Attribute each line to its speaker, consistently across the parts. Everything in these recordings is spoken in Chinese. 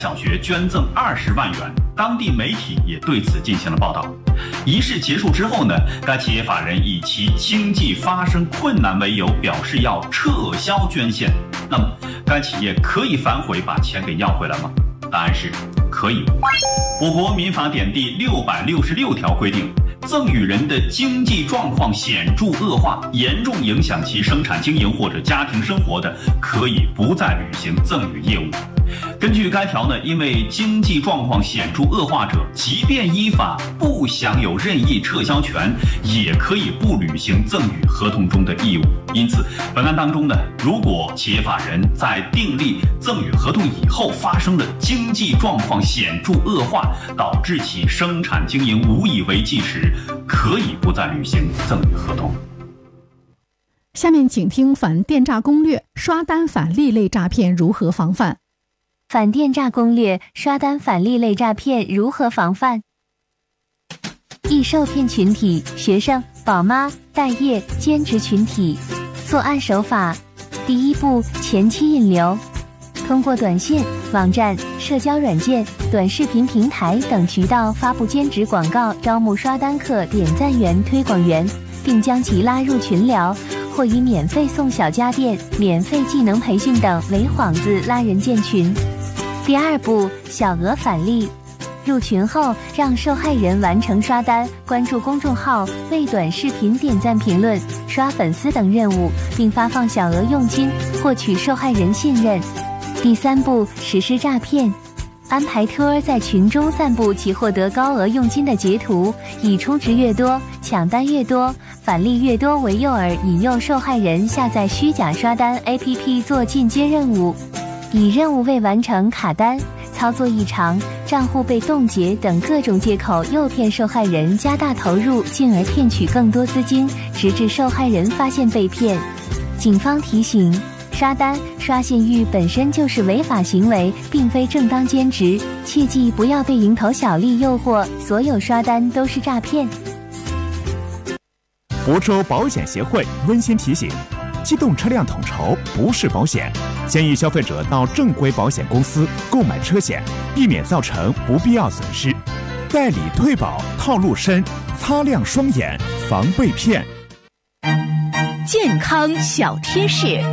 Speaker 1: 小学捐赠20万元，当地媒体也对此进行了报道。仪式结束之后呢，该企业法人以其经济发生困难为由，表示要撤销捐献。那么，该企业可以反悔把钱给要回来吗？答案是可以。我国民法典第666条规定，赠与人的经济状况显著恶化，严重影响其生产经营或者家庭生活的，可以不再履行赠与业务。根据该条呢，因为经济状况显著恶化者，即便依法不享有任意撤销权，也可以不履行赠与合同中的义务。因此，本案当中呢，如果企业法人在订立赠与合同以后发生了经济状况显著恶化，导致其生产经营无以为继时，可以不再履行赠与合同。
Speaker 2: 下面请听反电诈攻略：刷单返利类诈骗如何防范？
Speaker 3: 反电诈攻略：刷单返利类诈骗如何防范？易受骗群体：学生、宝妈、待业、兼职群体。作案手法：第一步，前期引流，通过短信、网站、社交软件、短视频平台等渠道发布兼职广告，招募刷单客、点赞员、推广员，并将其拉入群聊，或以免费送小家电、免费技能培训等为幌子拉人建群。第二步，小额返利，入群后让受害人完成刷单、关注公众号、为短视频点赞评论、刷粉丝等任务，并发放小额佣金，获取受害人信任。第三步，实施诈骗，安排托在群中散布其获得高额佣金的截图，以充值越多、抢单越多、返利越多为诱饵，引诱受害人下载虚假刷单 APP 做进阶任务，以任务未完成卡单、操作异常、账户被冻结等各种借口诱骗受害人加大投入，进而骗取更多资金，直至受害人发现被骗。警方提醒：刷单、刷信誉本身就是违法行为，并非正当兼职，切记不要被蝇头小利诱惑，所有刷单都是诈骗。
Speaker 4: 亳州保险协会温馨提醒：机动车辆统筹不是保险，建议消费者到正规保险公司购买车险，避免造成不必要损失。代理退保套路深，擦亮双眼防被骗。
Speaker 5: 健康小贴士：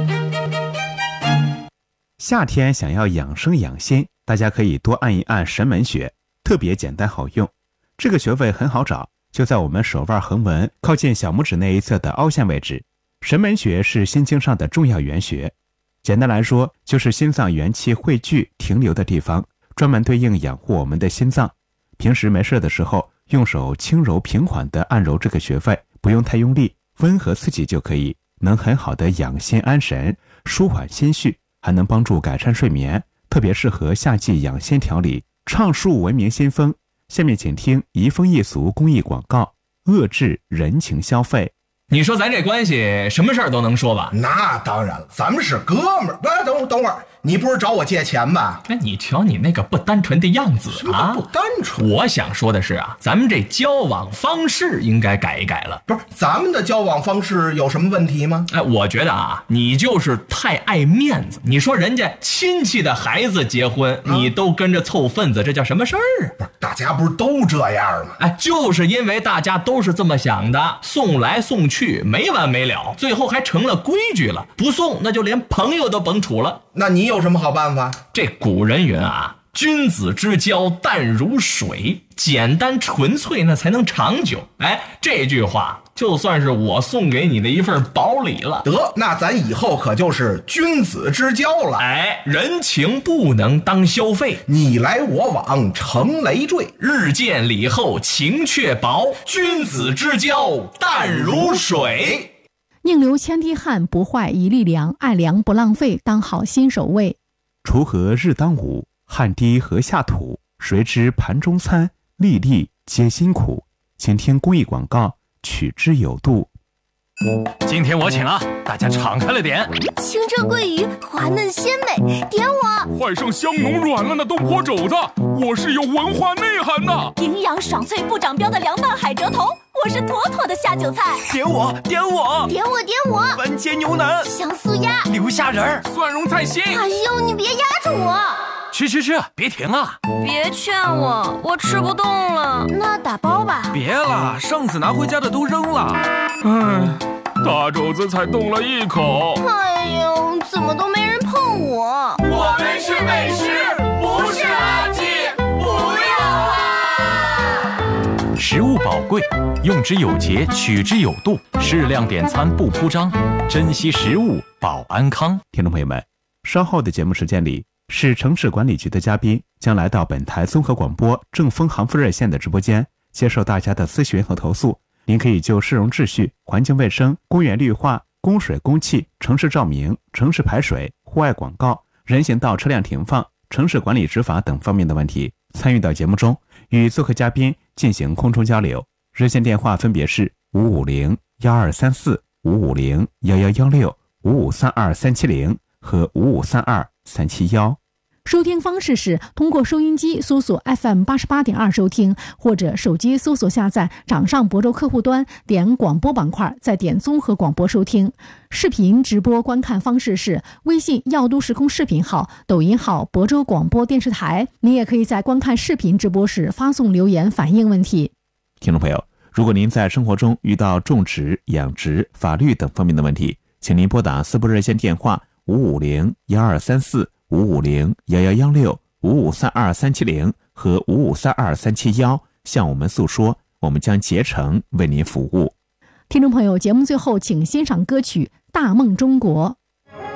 Speaker 6: 夏天想要养生养心，大家可以多按一按神门穴，特别简单好用。这个穴位很好找，就在我们手腕横纹靠近小拇指那一侧的凹陷位置。神门穴是心经上的重要原穴，简单来说就是心脏元气汇聚停留的地方，专门对应养护我们的心脏。平时没事的时候，用手轻柔平缓地按揉这个穴位，不用太用力，温和刺激就可以，能很好的养心安神，舒缓心绪，还能帮助改善睡眠，特别适合夏季养心调理，畅树文明新风。下面请听移风易俗公益广告，遏制人情消费。
Speaker 7: 你说咱这关系什么事儿都能说吧？
Speaker 8: 那当然了，咱们是哥们儿。等会儿，你不是找我借钱吧？
Speaker 7: 哎，你瞧你那个不单纯的样子啊！
Speaker 8: 不单纯。
Speaker 7: 我想说的是啊，咱们这交往方式应该改一改了。
Speaker 8: 不是，咱们的交往方式有什么问题吗？
Speaker 7: 哎，我觉得啊，你就是太爱面子。你说人家亲戚的孩子结婚，你都跟着凑份子，这叫什么事儿啊？
Speaker 8: 不是，大家不是都这样吗？
Speaker 7: 哎，就是因为大家都是这么想的，送来送去没完没了，最后还成了规矩了。不送那就连朋友都甭处了。
Speaker 8: 那你有什么好办法？
Speaker 7: 这古人云啊，君子之交淡如水，简单纯粹那才能长久。哎，这句话就算是我送给你的一份薄礼了。
Speaker 8: 得，那咱以后可就是君子之交了。
Speaker 7: 哎，人情不能当消费，
Speaker 8: 你来我往成累赘，
Speaker 7: 日渐礼后情却薄，君子之交淡如水。
Speaker 2: 宁留千滴汗，不坏一粒粮，爱粮不浪费，当好心守卫。
Speaker 6: 锄禾日当午，汗滴禾下土，谁知盘中餐，粒粒皆辛苦。请听公益广告，取之有度。
Speaker 9: 今天我请啊，大家敞开了点。
Speaker 5: 清蒸桂鱼滑嫩鲜美，点我！
Speaker 10: 换上香浓软烂的东坡肘子，我是有文化内涵的。
Speaker 5: 营养爽脆不长膘的凉拌海蜇头，我是妥妥的下酒菜。
Speaker 9: 点我！
Speaker 5: 点我！
Speaker 9: 番茄牛腩，
Speaker 5: 香酥鸭，
Speaker 9: 流虾仁，
Speaker 10: 蒜蓉菜心。
Speaker 5: 哎呦，你别压着我！
Speaker 9: 吃，别停啊！
Speaker 5: 别劝我，我吃不动了。那打包吧。
Speaker 9: 别了，上次拿回家的都扔了。
Speaker 10: 大肘子才动了一口。
Speaker 5: 哎呦，怎么都没人碰我？
Speaker 11: 我们是美食，不是垃圾，不要啊！
Speaker 9: 食物宝贵，用之有节，取之有度，适量点餐不铺张，珍惜食物保安康。
Speaker 6: 听众朋友们，稍后的节目时间里，市城市管理局的嘉宾将来到本台综合广播正风航复热线的直播间，接受大家的咨询和投诉。您可以就市容秩序、环境卫生、公园绿化、供水供气、城市照明、城市排水、户外广告、人行道车辆停放、城市管理执法等方面的问题参与到节目中，与做客嘉宾进行空中交流。热线电话分别是550-1234、550-1116、5532370和5532371。
Speaker 2: 收听方式是通过收音机搜索 FM88.2 收听，或者手机搜索下载掌上博州客户端，点广播板块，再点综合广播收听。视频直播观看方式是微信耀都时空视频号、抖音号博州广播电视台。您也可以在观看视频直播时发送留言反映问题。
Speaker 6: 听众朋友，如果您在生活中遇到种植、养殖、法律等方面的问题，请您拨打4部热线电话550-1234、550-1116、5532370和5532371，向我们诉说，我们将竭诚为您服务。
Speaker 2: 听众朋友，节目最后请欣赏歌曲《大梦中国》。